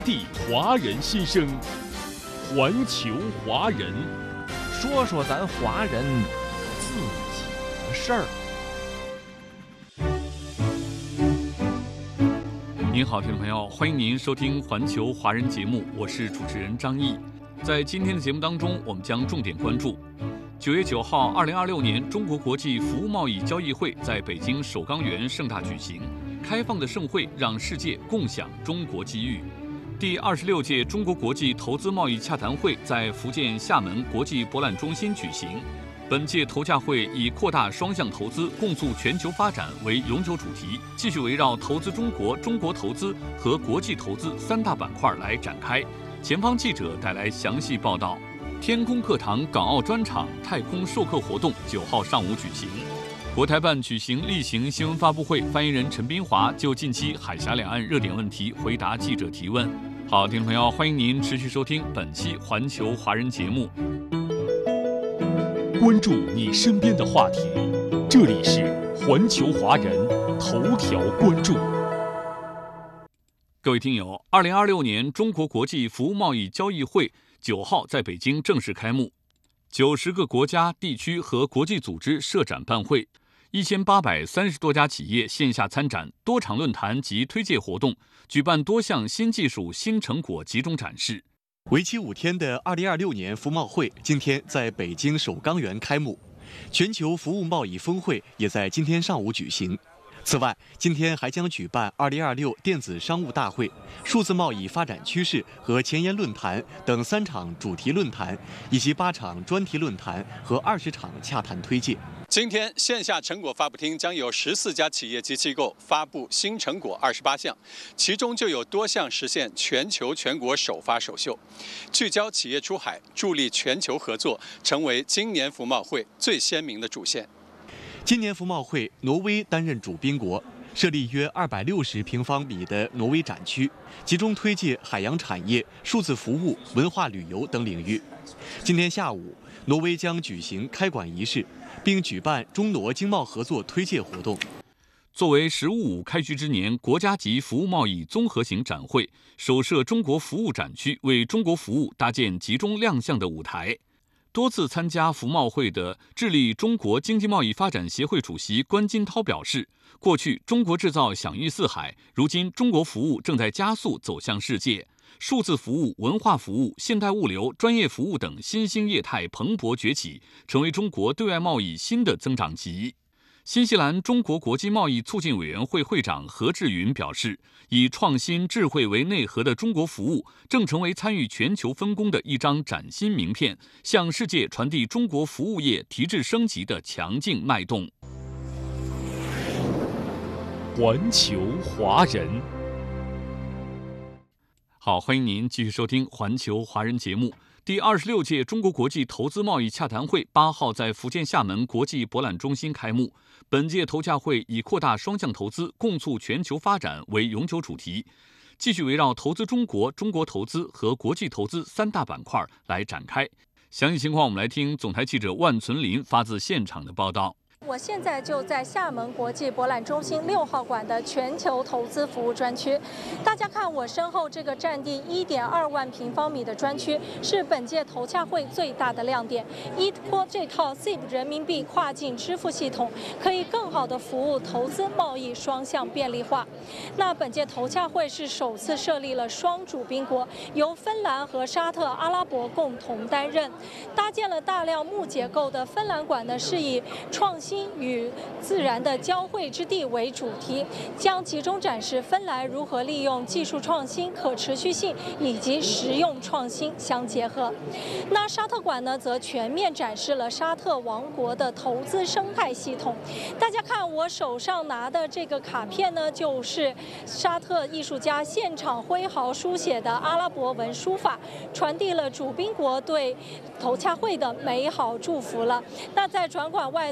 地华人心声，环球华人， 说说咱华人自己的事儿。 您好，听众朋友，欢迎您收听环球华人节目，我是主持人张毅。在今天的节目当中，我们将重点关注9月9号，2026年中国国际服务贸易交易会在北京首钢园盛大举行，开放的盛会让世界共享中国机遇。第26届中国国际投资贸易洽谈会在福建厦门国际博览中心举行。本届投洽会以扩大双向投资、共促全球发展为永久主题，继续围绕投资中国、中国投资和国际投资3大板块来展开。前方记者带来详细报道。天空课堂港澳专场太空授课活动9号上午举行。国台办举行例行新闻发布会，发言人陈斌华就近期海峡两岸热点问题回答记者提问。好，听众朋友，欢迎您持续收听本期环球华人节目。 关注你身边的话题，这里是环球华人头条关注。 各位听友，2026年中国国际服务贸易交易会9号在北京正式开幕，90个国家、地区和国际组织设展办会，1830多家企业线下参展，多场论坛及推介活动，举办多项新技术、新成果集中展示。 为期5天的2026年服贸会今天在北京首钢园开幕，全球服务贸易峰会也在今天上午举行。此外，今天还将举办2026电子商务大会、数字贸易发展趋势和前沿论坛等3场主题论坛，以及8场专题论坛和20场洽谈推介。 今天线下成果发布厅将有14家企业及机构发布新成果28项，其中就有多项实现全球全国首发首秀，聚焦企业出海，助力全球合作，成为今年服贸会最鲜明的主线。 今年服贸会，挪威担任主宾国，设立约260平方米的挪威展区，集中推介海洋产业、数字服务、文化旅游等领域。今天下午，挪威将举行开馆仪式，并举办中挪经贸合作推介活动。 作为“十五五”开局之年国家级服务贸易综合型展会，首设中国服务展区，为中国服务搭建集中亮相的舞台。多次参加服贸会的智利中国经济贸易发展协会主席关金涛表示，过去中国制造享誉四海，如今中国服务正在加速走向世界，数字服务、文化服务、现代物流、专业服务等新兴业态蓬勃崛起，成为中国对外贸易新的增长极。新西兰中国国际贸易促进委员会会长何志云表示，以创新智慧为内核的中国服务正成为参与全球分工的一张崭新名片，向世界传递中国服务业提质升级的强劲脉动。 环球华人， 好，欢迎您继续收听环球华人节目。第26届中国国际投资贸易洽谈会8号在福建厦门国际博览中心开幕。本届投洽会以扩大双向投资、共促全球发展为永久主题，继续围绕投资中国、中国投资和国际投资3大板块来展开。详细情况我们来听总台记者万存林发自现场的报道。 我现在就在厦门国际博览中心6号馆的全球投资服务专区。大家看我身后这个占地1.2万平方米的专区，是本届投洽会最大的亮点。依托这套 SIP 人民币跨境支付系统，可以更好地服务投资贸易双向便利化。那本届投洽会是首次设立了双主宾国，由芬兰和沙特阿拉伯共同担任。搭建了大量木结构的芬兰馆呢，是以创新与自然的交汇之地为主题，将集中展示芬兰如何利用技术创新、可持续性以及实用创新相结合。那沙特馆呢，则全面展示了沙特王国的投资生态系统。大家看我手上拿的这个卡片呢，就是沙特艺术家现场挥毫书写的阿拉伯文书法，传递了主宾国对投洽会的美好祝福了。那在转馆外的文化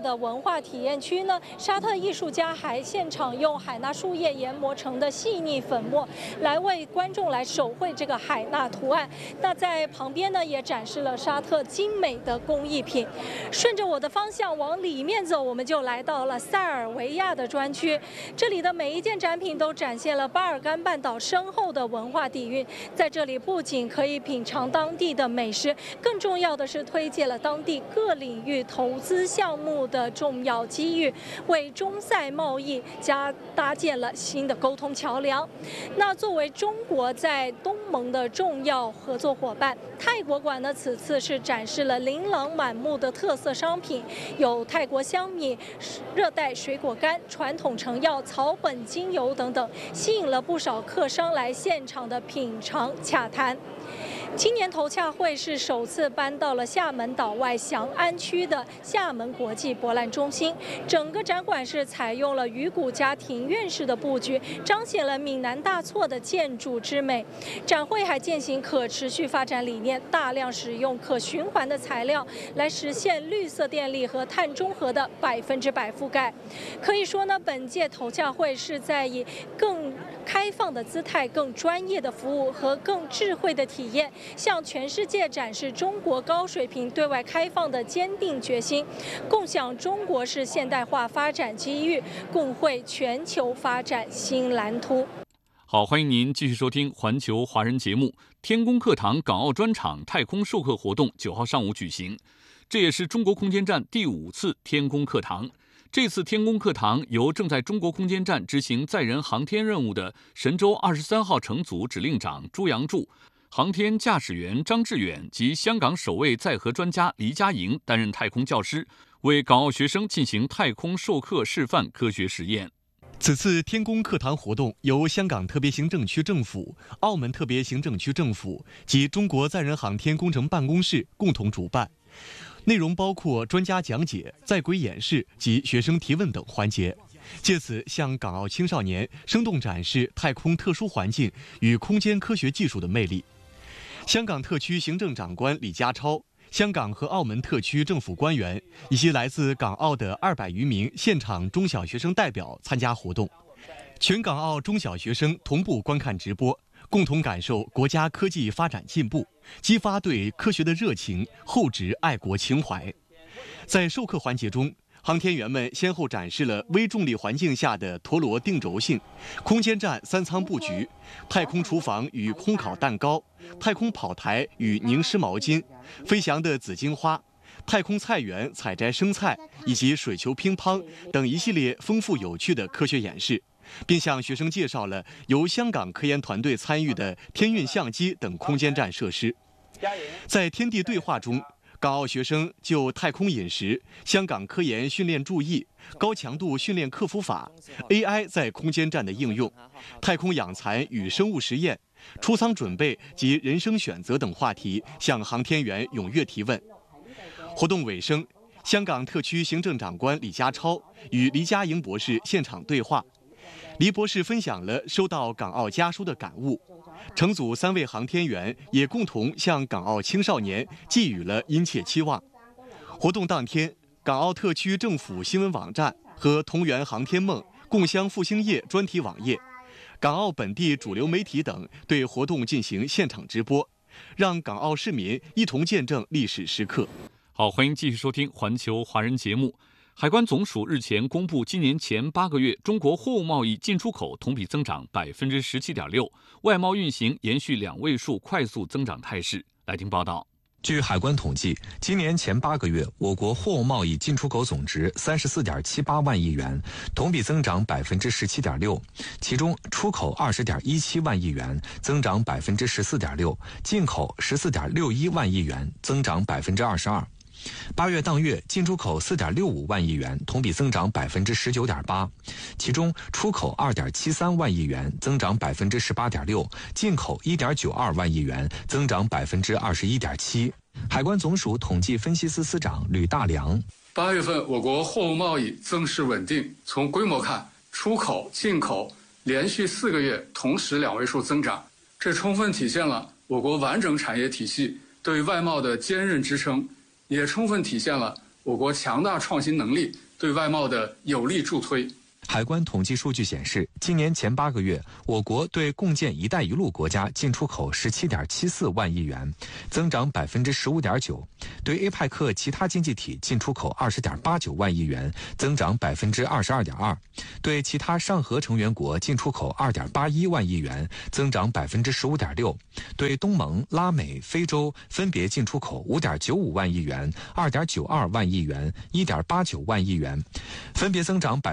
化体验区呢，沙特艺术家还现场用海纳树叶研磨成的细腻粉末来为观众来手绘这个海纳图案。那在旁边呢，也展示了沙特精美的工艺品。顺着我的方向往里面走，我们就来到了塞尔维亚的专区。这里的每一件展品都展现了巴尔干半岛深厚的文化底蕴。在这里不仅可以品尝当地的美食，更重要的是推介了当地各领域投资项目的重要机遇，为中塞贸易搭建了新的沟通桥梁。那作为中国在东盟的重要合作伙伴，泰国馆呢此次是展示了琳琅满目的特色商品，有泰国香米、热带水果干、传统成药、草本精油等等，吸引了不少客商来现场的品尝洽谈。今年头洽会是首次搬到了厦门岛外翔安区的厦门国际博览中心，整个展馆是采用了鱼骨加庭院式的布局，彰显了闽南大厝的建筑之美。展会还践行可持续发展理念，大量使用可循环的材料来实现绿色电力和碳中和的100%覆盖。可以说呢，本届头洽会是在以更开放的姿态、更专业的服务和更智慧的体验，向全世界展示中国高水平对外开放的坚定决心，共享中国式现代化发展机遇，共绘全球发展新蓝图。 好，欢迎您继续收听环球华人节目。天宫课堂港澳专场太空授课活动9号上午举行，这也是中国空间站第5次天宫课堂。这次天宫课堂由正在中国空间站执行载人航天任务的神舟23号乘组指令长朱杨柱、航天驾驶员张志远及香港首位载荷专家黎佳莹担任太空教师，为港澳学生进行太空授课示范科学实验。 此次天宫课堂活动由香港特别行政区政府、澳门特别行政区政府及中国载人航天工程办公室共同主办，内容包括专家讲解、在轨演示及学生提问等环节，借此向港澳青少年生动展示太空特殊环境与空间科学技术的魅力。香港特区行政长官李家超、香港和澳门特区政府官员以及来自港澳的200余名现场中小学生代表参加活动，全港澳中小学生同步观看直播，共同感受国家科技发展进步，激发对科学的热情，厚植爱国情怀。在授课环节中，航天员们先后展示了微重力环境下的陀螺定轴性、空间站3舱布局、太空厨房与烘烤蛋糕、太空跑台与凝湿毛巾、飞翔的紫荆花、太空菜园采摘生菜以及水球乒乓等一系列丰富有趣的科学演示，并向学生介绍了由香港科研团队参与的天运相机等空间站设施。在天地对话中，港澳学生就太空饮食、香港科研训练注意、高强度训练克服法、AI 在空间站的应用、太空养蚕与生物实验、出舱准备及人生选择等话题向航天员踊跃提问。活动尾声，香港特区行政长官李家超与黎佳莹博士现场对话，黎博士分享了收到港澳家书的感悟，乘组3位航天员也共同向港澳青少年寄予了殷切期望。活动当天，港澳特区政府新闻网站和同源航天梦、共襄复兴夜专题网页、港澳本地主流媒体等对活动进行现场直播，让港澳市民一同见证历史时刻。 好，欢迎继续收听环球华人节目。海关总署日前公布，今年前8个月中国货物贸易进出口同比增长17.6%，外贸运行延续2位数快速增长态势。来听报道。 据海关统计，今年前8个月，我国货物贸易进出口总值34.78万亿元，同比增长17.6%，其中出口20.17万亿元，增长14.6%，进口14.61万亿元，增长22%。8月当月进出口4.65万亿元，同比增长19.8%，其中出口2.73万亿元，增长18.6%，进口1.92万亿元，增长21.7%。海关总署统计分析司司长吕大良 ：8月份我国货物贸易增势稳定，从规模看，出口、进口连续4个月同时2位数增长，这充分体现了我国完整产业体系对外贸的坚韧支撑，也充分体现了我国强大创新能力对外贸的有力助推。 海关统计数据显示，今年前8个月，我国对共建“一带一路”国家进出口17.74万亿元，增长15.9%；对 APEC 其他经济体进出口20.89万亿元，增长22.2%；对其他上合成员国进出口2.81万亿元，增长15.6%；对东盟、拉美、非洲分别进出口5.95万亿元、2.92万亿元、1.89万亿元，分别增长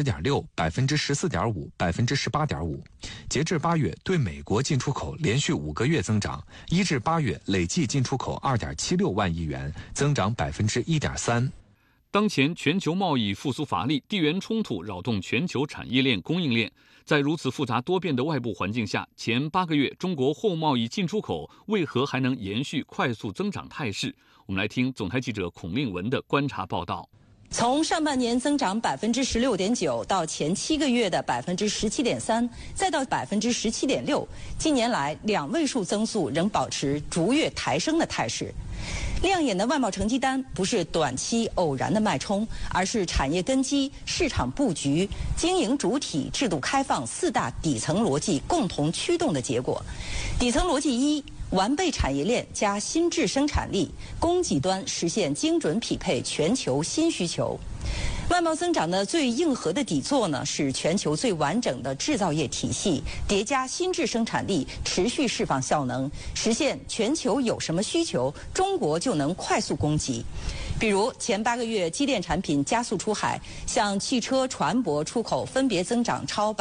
20.6%、14.5%、18.5%。截至8月，对美国进出口连续5个月增长，1至8月累计进出口2.76万亿元，增长1.3%。 当前全球贸易复苏乏力，地缘冲突扰动全球产业链、供应链。在如此复杂多变的外部环境下，前8个月中国货贸易进出口为何还能延续快速增长态势？我们来听总台记者孔令文的观察报道。 从上半年增长16.9%到前7个月的17.3%，再到17.6%，近年来2位数增速仍保持逐月抬升的态势。亮眼的外贸成绩单不是短期偶然的脉冲，而是产业根基、市场布局、经营主体、制度开放4大底层逻辑共同驱动的结果。底层逻辑1：完备产业链加新质生产力，供给端实现精准匹配全球新需求。外贸增长的最硬核的底座呢，是全球最完整的制造业体系，叠加新质生产力，持续释放效能，实现全球有什么需求，中国就能快速供给。比如前8个月机电产品加速出海，像汽车、船舶出口分别增长超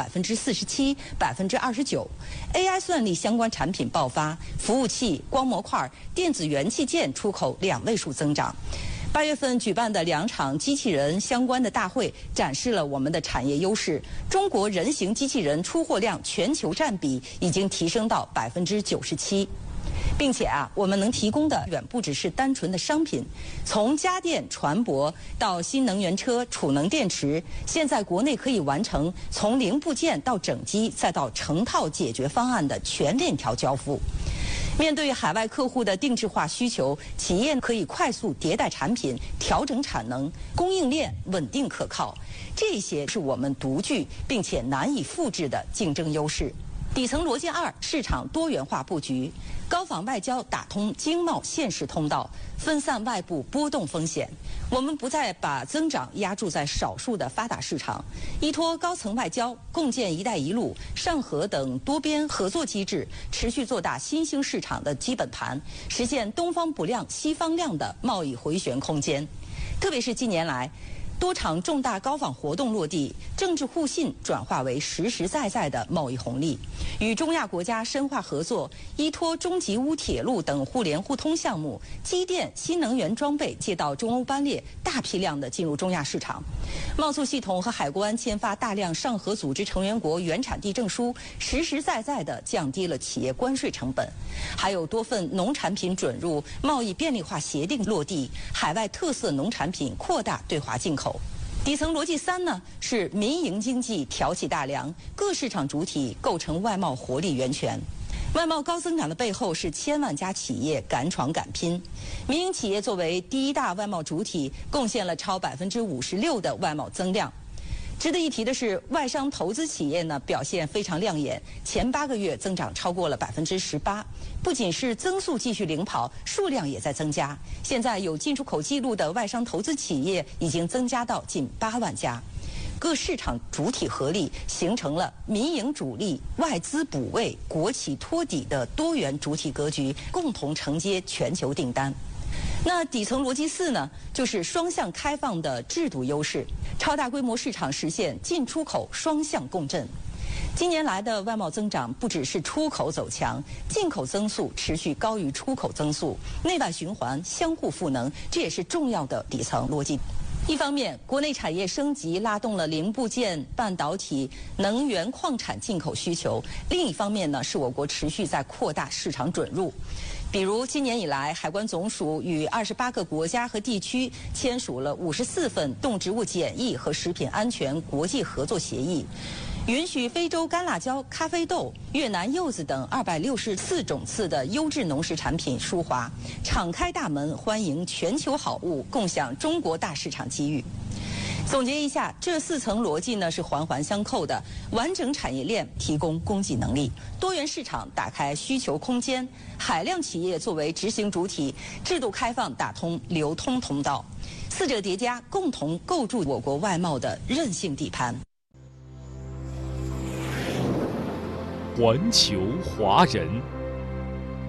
47%、29%；AI 算力相关产品爆发，服务器、光模块、电子元器件出口2位数增长。8月份举办的2场机器人相关的大会，展示了我们的产业优势。中国人形机器人出货量全球占比已经提升到97%。并且我们能提供的远不只是单纯的商品，从家电、船舶到新能源车、储能电池，现在国内可以完成从零部件到整机再到成套解决方案的全链条交付。面对海外客户的定制化需求，企业可以快速迭代产品，调整产能，供应链稳定可靠。这些是我们独具并且难以复制的竞争优势。底层逻辑2：市场多元化布局，高仿外交打通经贸现实通道，分散外部波动风险。我们不再把增长压注在少数的发达市场，依托高层外交，共建“一带一路”、上合等多边合作机制，持续做大新兴市场的基本盘，实现东方不亮西方亮的贸易回旋空间。特别是近年来，多场重大高仿活动落地，政治互信转化为实实在在的贸易红利。与中亚国家深化合作，依托中吉乌铁路等互联互通项目，机电、新能源装备借道中欧班列大批量的进入中亚市场。贸促系统和海关签发大量上合组织成员国原产地证书，实实在在地降低了企业关税成本。还有多份农产品准入、贸易便利化协定落地，海外特色农产品扩大对华进口。底层逻辑3呢，是民营经济挑起大梁，各市场主体构成外贸活力源泉。外贸高增长的背后是千万家企业敢闯敢拼。民营企业作为第一大外贸主体，贡献了超56%的外贸增量。值得一提的是，外商投资企业呢表现非常亮眼，前8个月增长超过了18%。不仅是增速继续领跑，数量也在增加。现在有进出口记录的外商投资企业已经增加到近8万家。各市场主体合力，形成了民营主力、外资补位、国企托底的多元主体格局，共同承接全球订单。那底层逻辑4呢，就是双向开放的制度优势，超大规模市场实现进出口双向共振。今年来的外贸增长不只是出口走强，进口增速持续高于出口增速，内外循环相互赋能，这也是重要的底层逻辑。一方面，国内产业升级拉动了零部件、半导体、能源、矿产进口需求；另一方面呢，是我国持续在扩大市场准入。比如，今年以来，海关总署与28个国家和地区签署了54份动植物检疫和食品安全国际合作协议，允许非洲干辣椒、咖啡豆、越南柚子等264种次的优质农食产品输华，敞开大门欢迎全球好物，共享中国大市场机遇。 总结一下，这4层逻辑呢是环环相扣的。完整产业链提供供给能力，多元市场打开需求空间，海量企业作为执行主体，制度开放打通流通通道，4者叠加，共同构筑我国外贸的韧性底盘。 环球华人。